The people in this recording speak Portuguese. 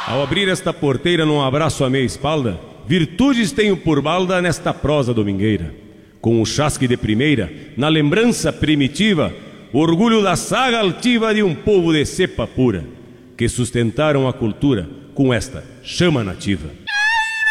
Ao abrir esta porteira num abraço à meia espalda, virtudes tenho por balda nesta prosa domingueira. Com o chasque de primeira, na lembrança primitiva, orgulho da saga altiva de um povo de cepa pura, que sustentaram a cultura com esta chama nativa.